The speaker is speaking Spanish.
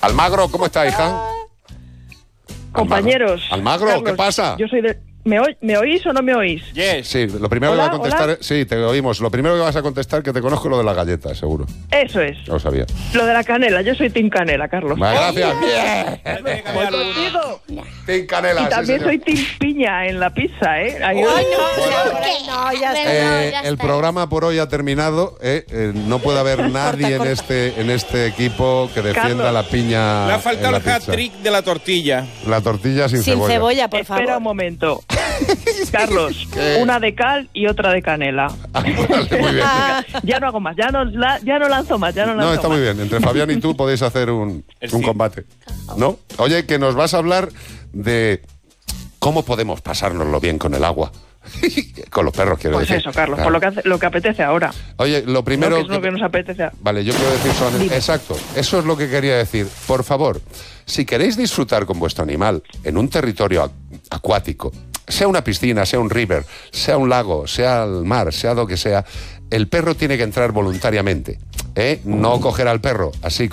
Almagro, ¿cómo está, hija? Compañeros. Almagro, Carlos, ¿qué pasa? Yo soy de... ¿Me oís o no me oís? Yes. Sí, lo primero Hola, que vas a contestar... hola. Sí, te oímos. Lo primero que vas a contestar que te conozco lo de la galleta, seguro. Eso es. Lo sabía. Lo de la canela. Yo soy Team Canela, Carlos. Vale, gracias. Bien. Voy contigo. Team Canela, Y sí, también señor. soy Team Piña en la pizza, ¿eh? Ahí Ya está. El programa por hoy ha terminado. No puede haber nadie en este equipo que defienda Carlos. la piña. Le ha en faltado la el pizza. hat-trick de la tortilla. La tortilla sin Sin cebolla, por Espera un favor. momento. Carlos, ¿Qué? una de cal y otra de canela. Vale, muy bien. Ya no hago más, ya no lanzo más, ya no lanzo No, está más. muy bien. Entre Fabián y tú podéis hacer un Sí. combate. ¿No? Oye, que nos vas a hablar de cómo podemos pasárnoslo bien con el agua. Con los perros, quiero Pues decir. eso, Carlos, Claro. por lo que apetece ahora. Oye, lo primero... No, que es lo que nos apetece. Vale, yo quiero decir solamente... Exacto, eso es lo que quería decir. Por favor, si queréis disfrutar con vuestro animal en un territorio acuático, sea una piscina, sea un river, sea un lago, sea el mar, sea lo que sea, el perro tiene que entrar voluntariamente. No coger al perro así